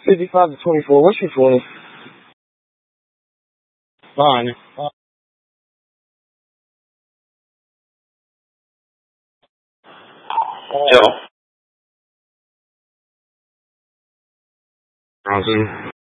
55 to 24. What's your 20? Fine. Yo. Bronson.